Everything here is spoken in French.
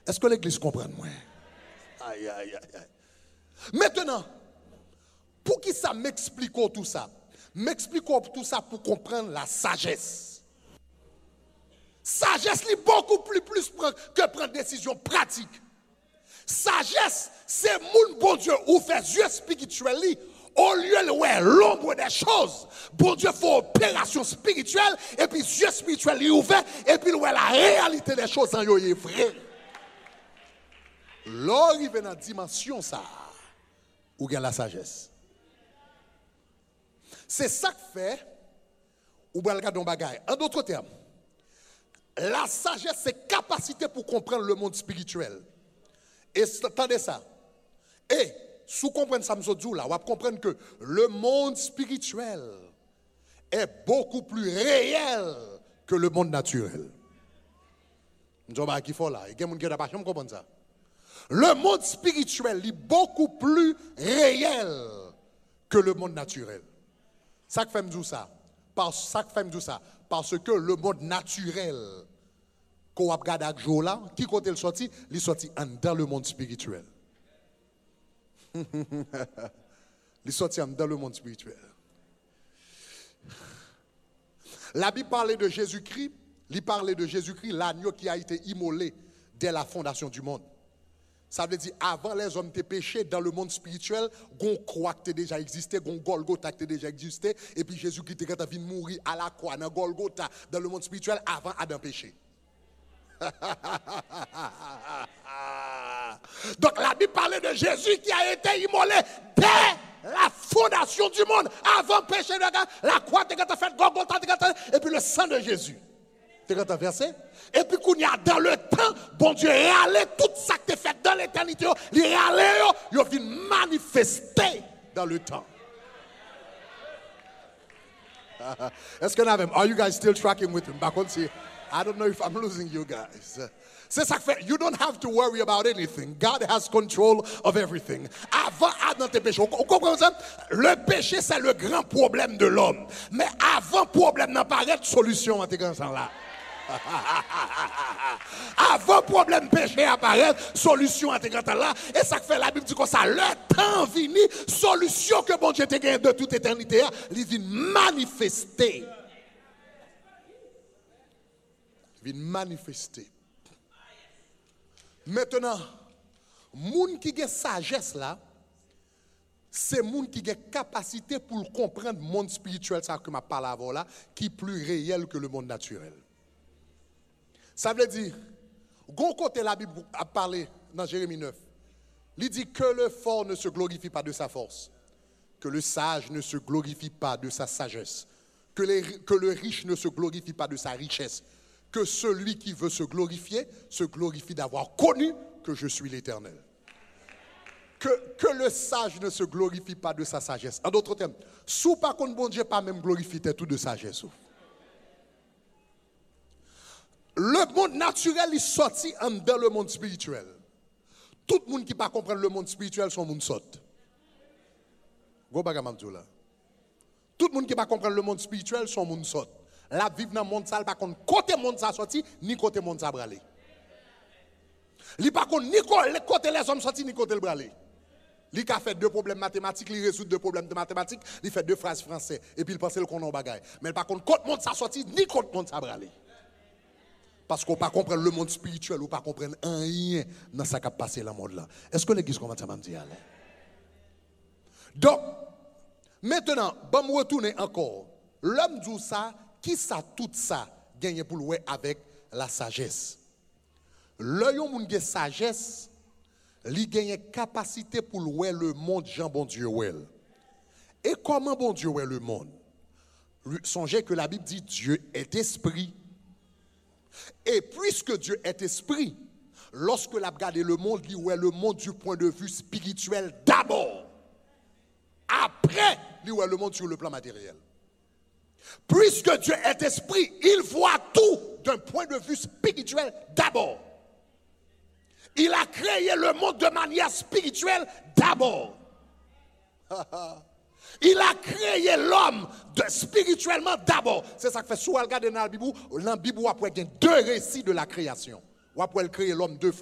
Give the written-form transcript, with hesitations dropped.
Est-ce que l'église comprend moi? Aïe, aïe, aïe, aïe. Maintenant, pour qui ça m'explique tout ça? M'explique tout ça pour comprendre la sagesse. Sagesse, c'est beaucoup plus que prendre des décisions pratiques. Sagesse, c'est mon bon Dieu ou fait yeux spirituels. Au lieu de voir l'ombre des choses, bon Dieu fait opération spirituelle et puis yeux spirituels est ouvert et puis la réalité des choses en yo est vrai. L'arrivé dans la dimension ça, ou gagne la sagesse. C'est ça que fait ou bien regarder un bagage. En d'autres termes, la sagesse c'est capacité pour comprendre le monde spirituel. Et attendez ça. Et si vous comprenez ça, vous va comprendre que le monde spirituel est beaucoup plus réel que le monde naturel. Nous avons qui faut là. Il y a des gens qui ne comprennent pas ça. Le monde spirituel est beaucoup plus réel que le monde naturel. Ça fait me dire ça. Parce que le monde naturel qu'on a regardé avec jour là, qui côté le sorti? Il sorti dans le monde spirituel. Il sorti dans le monde spirituel. La Bible parlait de Jésus-Christ, l'agneau qui a été immolé dès la fondation du monde. Ça veut dire, avant les hommes étaient péchés dans le monde spirituel, gon croix qui déjà existé, gon Golgotha qui déjà existé, et puis Jésus-Christ était venu mourir à la croix dans Golgotha, dans le monde spirituel, avant Adam péché. Donc la Bible parlait de Jésus qui a été immolé dès la fondation du monde, avant le péché de la croix, fait Golgotha, et puis le sang de Jésus. Tu as versé? Et puis qu'on y a dans le temps, bon Dieu est allé, tout ça que tu fait dans l'éternité, il est allé, il vient manifester dans le temps. Est-ce que nous avons? Are you guys still tracking with him? Back on, see. I don't know if I'm losing you guys. C'est ça que fait. You don't have to worry about anything. God has control of everything. Avant Adam tes péchés, vous comprenez ça? Le péché, c'est le grand problème de l'homme. Mais avant problème n'apparaît solution à tes grands là. Avant problème péché apparaît, solution à tes grands là. Et ça que fait la Bible dit comme ça, le temps vini, solution que bon Dieu te gagne de toute éternité, il vient manifester. Il vient manifester. Maintenant, moun qui a sagesse là, c'est moun qui a capacité pour comprendre le monde spirituel, ça que m'a parlé avant là, qui est plus réel que le monde naturel. Ça veut dire, gon côté la Bible a parlé dans Jérémie 9. Il dit que le fort ne se glorifie pas de sa force, que le sage ne se glorifie pas de sa sagesse, que le riche ne se glorifie pas de sa richesse, que celui qui veut se glorifie d'avoir connu que je suis l'Éternel. Que le sage ne se glorifie pas de sa sagesse. En d'autres termes, sous par contre bon Dieu pas même glorifier tout de sagesse. Le monde naturel est sorti dans le monde spirituel. Tout le monde qui ne peut pas comprendre le monde spirituel, son monde saute. Tout le monde qui ne peut pas comprendre le monde spirituel, son monde saute. La vivre dans le monde sale, par contre, côté monde ça sorti, ni côté monde ça bralé. Li par contre, ni côté les hommes sorti, ni côté le bralé. Li a fait deux problèmes mathématiques, li résout deux problèmes de mathématiques, li fait deux phrases français, et puis il pense qu'on a un bagage. Mais par contre, côté monde ça sorti, ni côté monde ça bralé. Parce qu'on ne peut pas comprendre le monde spirituel, ou pas comprendre rien dans ce qui a passé dans le monde là. Est-ce que l'église commence à me dire? Donc, maintenant, bon, me retourner encore. L'homme dit ça, qui ça, tout ça, gagne pour le avec la sagesse. L'homme qui a sagesse, il gagne capacité pour le monde, Jean bon Dieu. Et comment bon Dieu est le monde? Songez que la Bible dit Dieu est esprit. Et puisque Dieu est esprit, lorsque l'a regardé le monde, il voit le monde du point de vue spirituel d'abord. Après, il voit le monde sur le plan matériel. Puisque Dieu est esprit, il voit tout d'un point de vue spirituel d'abord. Il a créé le monde de manière spirituelle d'abord. Il a créé l'homme spirituellement d'abord. C'est ça que fait. Si vous regardez dans la Bible, on a deux récits de la création. On peut créer l'homme deux fois.